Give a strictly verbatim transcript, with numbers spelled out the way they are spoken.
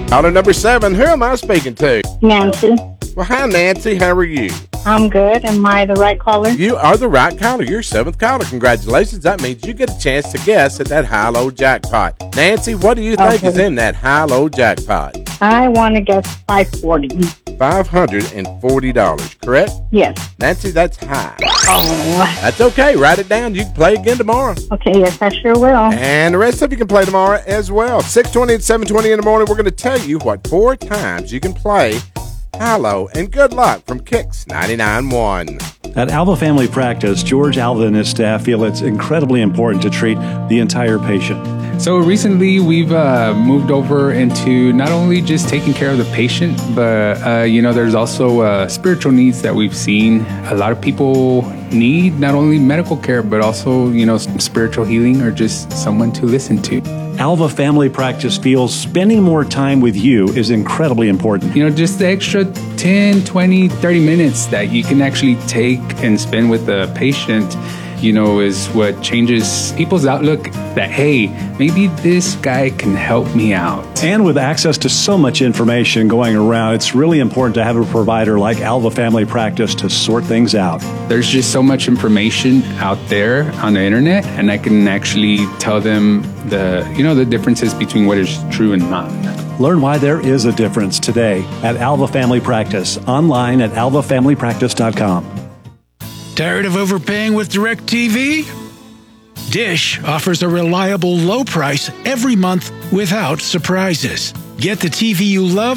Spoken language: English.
Caller number seven, who am I speaking to? Nancy. Well, hi, Nancy. How are you? I'm good. Am I the right caller? You are the right caller. You're seventh caller. Congratulations. That means you get a chance to guess at that high-low jackpot. Nancy, what do you think Okay. is in that high-low jackpot? I want to guess five forty. five hundred forty dollars, correct? Yes. Nancy, that's high. Oh, That's okay. Write it down. You can play again tomorrow. okay. Yes, I sure will. And the rest of you can play tomorrow as well. six twenty and seven twenty in the morning, we're going to tell you what four times you can play high-low. And good luck from Kicks ninety-nine point one. At Alva Family Practice, George Alva and his staff feel it's incredibly important to treat the entire patient. So recently we've uh, moved over into not only just taking care of the patient, but, uh, you know, there's also uh, spiritual needs that we've seen. A lot of people need not only medical care, but also, you know, spiritual healing or just someone to listen to. Alva Family Practice feels spending more time with you is incredibly important. You know, just the extra ten, twenty, thirty minutes that you can actually take and spend with the patient, you know, is what changes people's outlook that, hey, maybe this guy can help me out. And with access to so much information going around, it's really important to have a provider like Alva Family Practice to sort things out. There's just so much information out there on the internet, and I can actually tell them the, you know, the differences between what is true and not. Learn why there is a difference today at Alva Family Practice, online at alva family practice dot com. Tired of overpaying with DirecTV? Dish offers a reliable low price every month without surprises. Get the T V you love